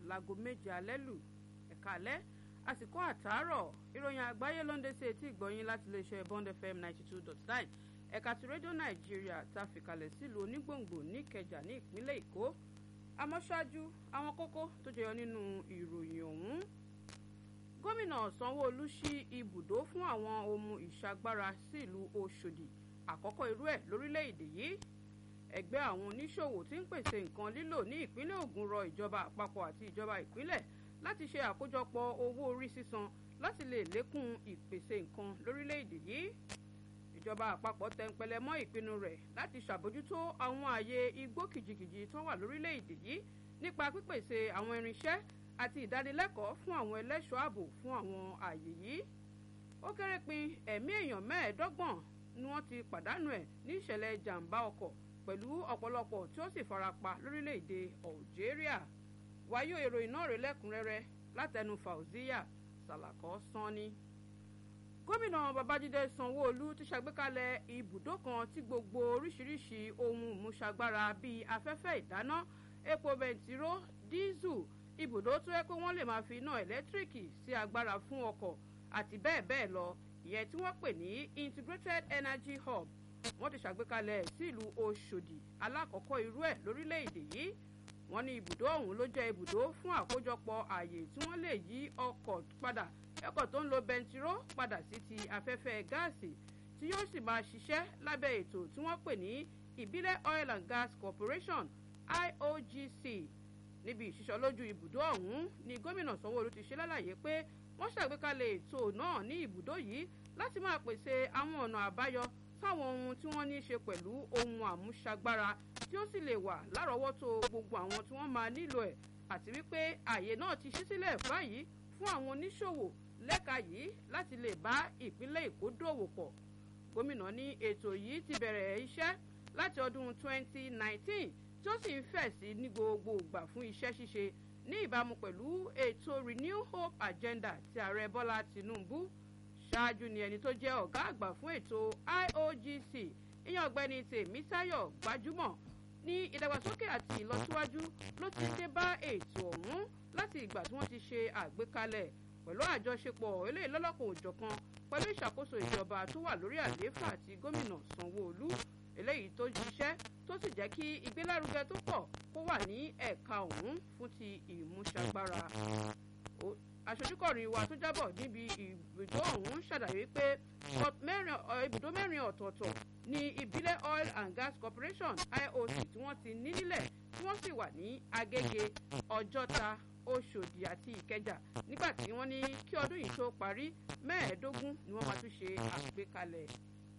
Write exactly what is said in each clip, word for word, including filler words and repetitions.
láago méje alẹ́ lù ẹ̀ka alẹ́ àsìkò àtàárọ̀ ìròyìn àgbáyé ló ń dé sí etí ìgbọ̀nyín láti iléeṣẹ́ Bond F M ninety two dot nine ẹ̀ka ti rédíò Nàìjíríà tá a fìkàlẹ̀ sílùú Onígbòǹgbò níkẹjà ní ìpínlẹ̀ Èkó àmọ́ ṣáájú àwọn kókó tó jẹyọ nínú ìròyìn ọ̀hún. Gómìnà Sanwó-Olú ṣí ibùdó fún àwọn ohun ìṣagbára sí ìlú Òṣòdì àkọ́kọ́ irú ẹ̀ lórílẹ̀‐èdè yìí. Ẹgbẹ́ àwọn oníṣòwò tí ń pèsè nǹkan lílò ní ìpínlẹ̀ Ògùn rọ ìjọba àpapọ̀ àti ìjọba ìpínlẹ̀ láti ṣe àkójọpọ̀ owó orí sísan láti lè lékún ìpèsè nǹkan lórílẹ̀‐èdè yìí. Ìjọba àpapọ̀ tẹnpẹlẹ mọ́ ìpinnu rẹ̀ láti ṣàbójútó àwọn ààyè igbó kìjikìji tó wà lórílẹ̀‐èdè yìí nípa pípèsè àwọn irinṣẹ́ àti ìdánilẹ́kọ̀ọ́ fún àwọn ẹlẹ́ṣọ́ ààbò fún àwọn ààyè yìí. Ó kéré pin ẹ̀mí èèyàn mẹ́ẹ̀ẹ́dọ́gbọ̀n ni wọ́n ti pàdánù ẹ̀ ní ìṣẹ̀lẹ̀ ìjàmbá ọkọ̀ pẹ̀lú ọ̀pọ̀lọpọ̀ tí ó sì farapa lórílẹ̀‐èdè Algeria. Wáyé ìròyìn náà rèé lẹ́kùnrẹ́rẹ́ látẹnu Fauziya Salako Sanni. Gómìnà Babájídé Sanwó-Olú ti ṣàgbékalẹ̀ ibùdó kan tí gbogbo oríṣiríṣi ohun ìmúṣagbára bíi afẹ́fẹ́ ìdáná, epo bẹntiró, díìsù, ibùdó tó yẹ pé wọ́n lè máa fi iná ẹ̀lẹ́tíríkì sí agbára fún ọkọ̀ àti bẹ́ẹ̀ bẹ́ẹ̀ lọ, ìyẹn tí wọ́n pè ní Integrated Energy Hub. Wọ́n ti ṣàgbékalẹ̀ sí ìlú Òṣòdì alákọ̀ọ́kọ́ irú ẹ̀ lórílẹ̀‐èdè yìí. Wọ́n ní ibùdó ọ̀hún ló jẹ́ ibùdó fún àkójọpọ̀ ààyè tí wọ́n lè yí ọkọ̀ padà ọkọ̀ tó ń lo bẹntiró padà sí ti afẹ́fẹ́ gáàsì tí yóò sì máa ṣiṣẹ́ lábẹ́ ètò tí wọ́n pè ní Ìbílẹ̀ Oil and Gas Corporation I O G C. Níbi ìṣiṣọ́lójú ibùdó ọ̀hún ni gómìnà Sanwó-Olú ti ṣe lálàyé pé wọ́n ṣàgbékalẹ̀ ètò náà ní ibùdó yìí láti máa pèsè àwọn ọ̀nà àbáyọ sáwọn ohun tí wọ́n ní í ṣe pẹ̀lú ohun àmúṣagbára tí ó sì lè wà lárọ̀ọ́wọ́tó gbogbo àwọn tí wọ́n máa nílò ẹ̀, àti wípé ààyè náà ti ṣí sílẹ̀ báyìí fún àwọn oníṣòwò lẹ́ka yìí láti lè bá ìpínlẹ̀ Èkó dòwò pọ̀. Gómìnà ní ètò yìí ti bẹ̀rẹ̀ iṣẹ́ láti ọdún twenty nineteen tí ó sì ń fẹ̀ sí ní gbogbo ìgbà fún iṣẹ́ ṣíṣe ní ìbámu pẹ̀lú ètò Renew Hope Agenda ti Ààrẹ Bọ́lá Tinubu. Ṣáájú ni ẹni tó jẹ́ ọ̀gá àgbà fún ètò I O G C ìyẹn ọ̀gbẹ́ni Tèmítáyọ̀ Gbajúmọ̀ ní ìdàgbàsókè àti ìlọsíwájú ló ti dé bá ètò ọ̀hún láti ìgbà tí wọ́n ti ṣe àgbékalẹ̀ pẹ̀lú àjọṣepọ̀ eléyìí lọ́lọ́kan òjọ̀kan pẹ̀lú ìṣàkóso ìjọba tó wà lórí àlééfà àti gómìnà Sanwó-Olú eléyìí tó ṣiṣẹ́ tó sì jẹ́ kí ìgbélárugẹ tó pọ̀ kó wà ní ẹ̀ka ọ̀hún fún ti ìmúṣagbára. Aṣojúkọ̀rin wa tó jábọ̀ níbi ibùdó ọ̀hún ṣàlàyé pé ibùdó mẹ́rin ọ̀tọ̀ọ̀tọ̀ ní Ìbílẹ̀ Oil and Gas Corporation I O C tí wọ́n ti ní nílẹ̀ tí wọ́n sì wà ní Agége, Ọjọ́ta, Òṣòdì àti Ìkẹjà nígbà tí wọ́n ní kí ọdún yìí tó parí mẹ́ẹ̀ẹ́dógún ni wọ́n máa tún ṣe àgbékalẹ̀.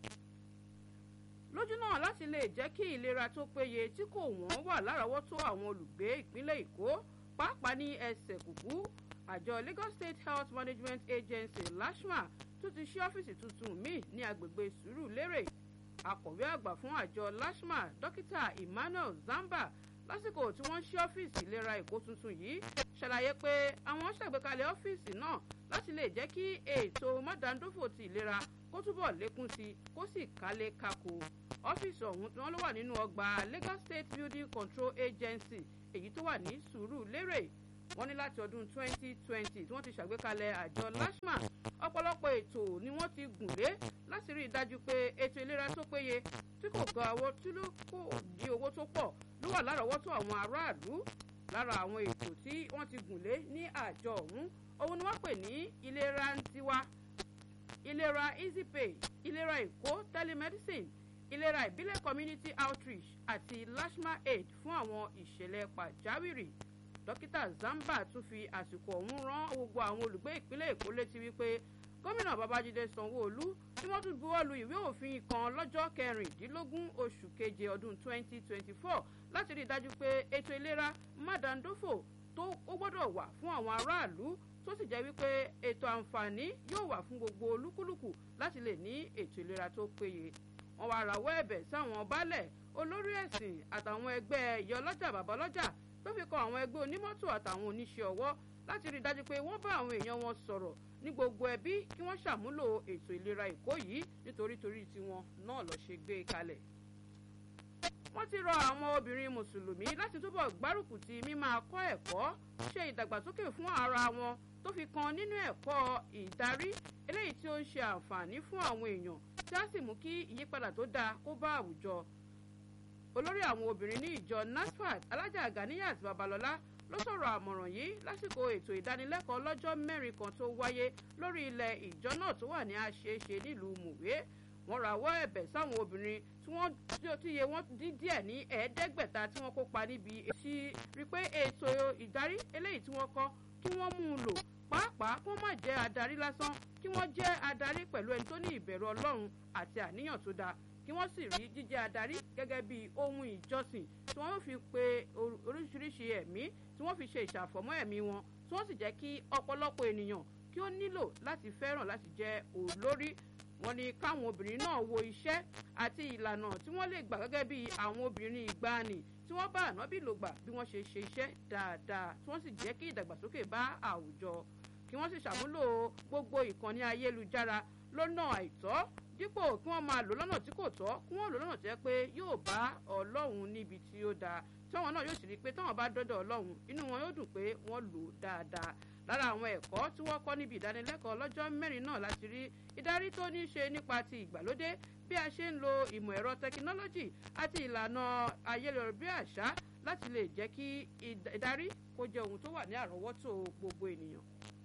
Lójú náà láti lè jẹ́ kí ìlera tó péye tí kò wọ́n wà lárọ̀ọ́wọ́tó àwọn olùgbé ìpínlẹ̀ Èkó pàápàá ní ẹsẹ̀ kùkú, àjọ Lagos State Health Management Agency LASHMA tún ti ṣí ọ́fíìsì tuntun míì ní agbègbè Sùúrùlérè. Akọ̀wé àgbà fún àjọ LASHMA Dókítà Emmanuel Zamba lásìkò tí wọ́n ṣí ọ́fíìsì ìlera Èkó tuntun yìí ṣàlàyé pé àwọn ṣàgbékalẹ̀ ọ́fíìsì náà láti lè jẹ́ kí ètò mádàndófò ti ìlera kó túbọ̀ lékún sí kó sì kálé kákò. Ọ́fíìsì ọ̀hún tí wọ́n ló wà nínú ọgbà Lagos State Building Control Agency èyí tó wà ní Sùúrùlérè. Wọ́n ní láti ọdún twenty twenty tí wọ́n ti ṣàgbékalẹ̀ àjọ LASHMA ọ̀pọ̀lọpọ̀ ètò ni wọ́n ti gùn lé láti rí i dájú pé ètò ìlera tó péye tí kò ga owó tí ló kò di owó tó pọ̀ ló wà lárọ̀ọ́wọ́tó àwọn aráàlú. Lára àwọn ètò tí wọ́n ti gùn lé ní àjọ ọ̀hún òun ni wọ́n pè ní ìlera tiwa, ìlera EasyPay, ìlera Èkó telemedicine, ìlera ìbílẹ̀ community outreach àti LASHMA aid fún àwọn ìṣẹ̀lẹ̀ pàjáwìrì. Dókítà Zamba tún fi àsìkò ọ̀hún rán gbogbo àwọn olùgbé ìpínlẹ̀ Èkó létí wípé gómìnà Babájídé Sanwó-Olú tí wọ́n tún buwọ́lu ìwé òfin kan lọ́jọ́ kẹrìndínlógún oṣù keje ọdún twenty twenty-four láti rí i dájú pé ètò ìlera mádàndófò tó ó gbọ́dọ̀ wà fún àwọn aráàlú tó sì jẹ́ wípé ètò àǹfààní yóò wà fún gbogbo olúkúlùkù láti lè ní ètò ìlera tó péye. Wọ́n wá rawọ́ ẹ̀bẹ̀ sáwọn baálẹ̀, olórí ẹ̀sìn àtàwọn ẹgbẹ́ ìyá ọlọ́jà bàbá ọlọ́jà tó fi kọ àwọn ẹgbẹ́ onímọ́tò àtàwọn oníṣẹ́ ọwọ́ láti rí i dájú pé wọ́n bá àwọn èèyàn wọn sọ̀rọ̀ ní gbogbo ẹbí kí wọ́n ṣàmúlò ètò ìlera Èkó yìí nítorí torí tiwọn náà lọ ṣe gbé kalẹ̀. wọ́n ti rọ àwọn obìnrin mùsùlùmí láti túbọ̀ gbárùkù ti mímáa kọ́ ẹ̀kọ́ ṣe ìdàgbàsókè fún ara wọn tó fi kan nínú ẹ̀kọ́ ìdarí eléyìí tí ó ń ṣe àǹfààní fún àwọn èèyàn tí á sì mú kí ìyípadà tó dáa kó bá àwùjọ. olórí àwọn obìnrin ní ìjọ NASFAT Alájà Ganiyat Babalọ́lá ló sọ̀rọ̀ àmọ̀ràn yìí lásìkò ètò ìdánilẹ́kọ̀ọ́ lọ́jọ́ mẹ́rin kan tó wáyé lórí ilẹ̀ ìjọ náà tó wà ní àṣeéṣe nílùú Mùwé. wọ́n rawọ́ ẹ̀bẹ̀ sáwọn obìnrin tí wọ́n tí iye wọn dín díẹ̀ ní ẹ̀ẹ́dẹ́gbẹ̀ta tí wọ́n kópa níbi èsì rí pé ètò ìdarí eléyìí tí wọ́n kọ́ kí wọ́n mú un lò pàápàá kí wọ́n má jẹ́ adarí lásán kí wọ́n jẹ́ adarí pẹ̀lú ẹni tó ní ìbẹ̀rù Ọlọ́run àti àníyàn tó dáa kí wọ́n sì rí jíjẹ́ adarí gẹ́gẹ́ bí ohun ìjọsìn tí wọ́n fi pe oríṣiríṣi ẹ̀mí tí wọ́n fi ṣe ìṣàfọ̀mọ́ ẹ̀mí wọn tí wọ́n sì jẹ́ kí ọ̀pọ̀lọpọ̀ ènìyàn kí ó nílò láti fẹ́ràn láti jẹ́ olórí. wọ́n ní káwọn obìnrin náà wo iṣẹ́ àti ìlànà tí wọ́n lè gbà gẹ́gẹ́ bí àwọn obìnrin ìgbàanì tí wọ́n bá ànábì lò gbà bí wọ́n ṣe ṣe iṣẹ́ dáadáa tí wọ́n sì jẹ́ kí ìdàgbàsókè bá àwùjọ kí wọ́n sì ṣàmúlò gbogbo ìkànnì ayélujára lọ́nà àìtọ́ dípò kí wọ́n máa lò lọ́nà tí kò tọ́ kí wọ́n lò lọ́nà tí ẹ pé yóò bá Ọlọ́run níbi tí ó dáa táwọn náà yóò sì rí i pé táwọn bá dọ́dọ̀ Ọlọ́run inú wọn yóò dùn pé wọ́n lò ó dáadáa. lára àwọn ẹ̀kọ́ tí wọ́n kọ́ níbi ìdánilẹ́kọ̀ọ́ lọ́jọ́ mẹ́rin náà láti rí ìdarí tó ní í ṣe nípa ti ìgbàlódé bí a ṣe ń lo ìmọ̀ ẹ̀rọ tẹkinọ́lọ́jì àti ìlànà ayélujára láti lè jẹ́ kí ìdarí kó jẹ́ ohun tó wà ní àrọ́wọ́tó gbogbo ènìyàn.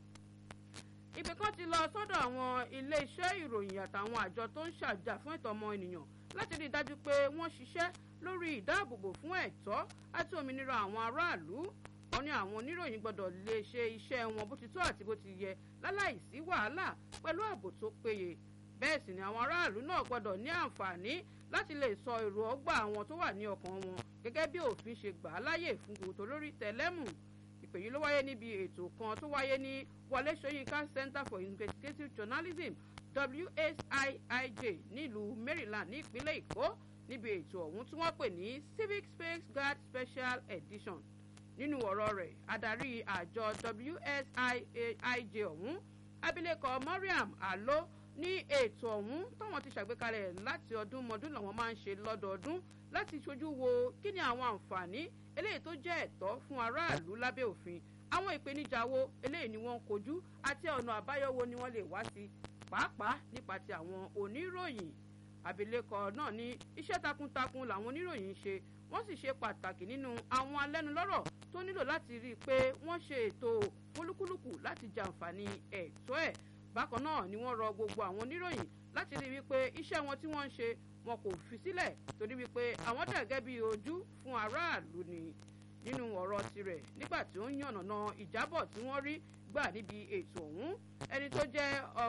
ibì kan ti lọ sọ́dọ̀ àwọn ilé-iṣẹ́ ìròyìn àtàwọn àjọ tó ń ṣàjà fún ẹ̀tọ́ ọmọ ènìyàn láti rí i dájú pé wọ́n ṣiṣẹ́ lórí ìdáàbòbò fún ẹ̀tọ́ àti òmìnira àwọn aráàlú. wọ́n ní àwọn oníròyìn gbọ́dọ̀ lè ṣe iṣẹ́ wọn bó ti tọ́ àti bó ti yẹ láláìsí wàhálà pẹ̀lú ààbò tó péye. bẹ́ẹ̀ sì ni àwọn aráàlú náà gbọ́dọ̀ ní àǹfààní láti lè sọ èrò ọgbà àwọn tó wà ní ọkàn wọn gẹ́gẹ́ bí òfin ṣe gbà á láyè fún gbogbo lórí tẹlẹ́mù. ìpè yìí ló wáyé níbi ètò kan tó wáyé ní Wọlé Ṣóyínká Center for Investigative Journalism W S I I J nílùú Maryland ní ìpínlẹ̀ Èkó níbi ètò ọ̀hún tí wọ́n pè ní Civic Space Guard Special Edition. nínú ọ̀rọ̀ rẹ̀ adarí àjọ W S I I J ọ̀hún abilékọ Mariam Alo ní ètò ọ̀hún táwọn ti ṣàgbékalẹ̀ láti ọdún mọ́dún làwọn máa ń ṣe lọ́dọọdún láti ṣojú wo kí ni àwọn àǹfààní eléyìí tó jẹ́ ẹ̀tọ́ fún aráàlú lábẹ́ òfin àwọn ìpèníjà wo eléyìí ni wọ́n ń kojú àti ọ̀nà àbáyọ wo ni wọ́n lè wá sí pàápàá nípa ti àwọn oníròyìn. abilékọ náà ní iṣẹ́ takuntakun làwọn oníròyìn ń ṣe wọ́n sì ṣe pàtàkì nínú àwọn alẹ́nulọ́rọ̀ tó nílò láti rí i pé wọ́n ṣe ètò olúkúlùkù láti jàǹfààní ẹ̀tọ́ ẹ̀. bákan náà ni wọ́n rọ gbogbo àwọn oníròyìn láti rí i wípé iṣẹ́ wọn tí wọ́n ń ṣe wọn kò fi sílẹ̀ torí wípé àwọn dà gẹ́gẹ́ bí ojú fún aráàlú ni. nínú ọ̀rọ̀ tirẹ̀ nígbà tí ó ń yànnàná ìjábọ̀ tí wọ́n rí gbà níbi ètò ọ̀hún ẹni tó jẹ́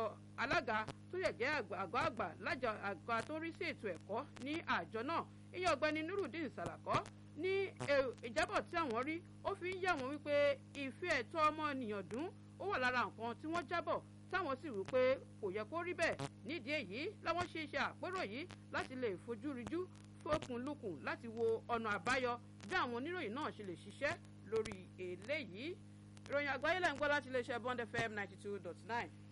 alága tó yẹ jẹ́ àgbà àgbà lájọ àgbà tó rí sí ètò ẹ̀kọ́ ní àjọ náà ìyẹn ọ̀gbẹ́ni Nurudeen Salako ní ìjábọ̀ tí àwọn rí ó fi ń yà wọ́n wípé ìfẹ́ ẹ̀tọ́ ọmọnìyàn dún ó wà lára nǹkan tí wọ́n jábọ̀ táwọn sì rò pé kò yẹ kó rí bẹ́ẹ̀ nídìí èyí láwọn ṣe iṣẹ́ àpérò yìí láti lè fojú rinjú fókùnlukùn láti wo ọ̀nà àbáyọ bí àwọn oníròyìn náà ṣe lè ṣiṣẹ́ lórí eléyìí. ìròyìn àgbáyé lẹ́ ń gbọ́ láti iléeṣẹ́ Bond F M ninety two dot nine.